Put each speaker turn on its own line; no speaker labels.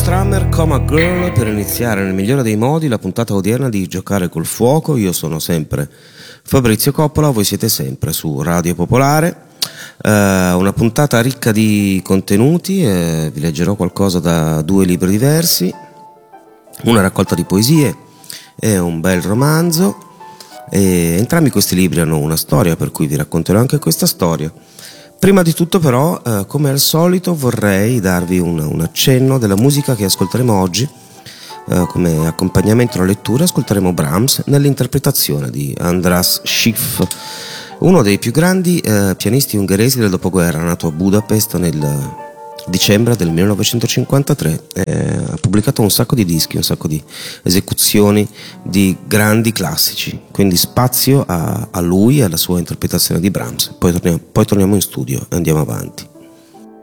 Strummer Coma Girl per iniziare nel migliore dei modi la puntata odierna di Giocare col Fuoco. Io sono sempre Fabrizio Coppola, voi siete sempre su Radio Popolare. Una puntata ricca di contenuti, vi leggerò qualcosa da 2 libri diversi, una raccolta di poesie e un bel romanzo, e entrambi questi libri hanno una storia, per cui vi racconterò anche questa storia. Prima di tutto però, come al solito, vorrei darvi un accenno della musica che ascolteremo oggi. Come accompagnamento alla lettura ascolteremo Brahms nell'interpretazione di András Schiff, uno dei più grandi pianisti ungheresi del dopoguerra, nato a Budapest nel dicembre del 1953. Ha pubblicato un sacco di dischi, un sacco di esecuzioni di grandi classici, quindi spazio a lui e alla sua interpretazione di Brahms. Poi torniamo in studio e andiamo avanti.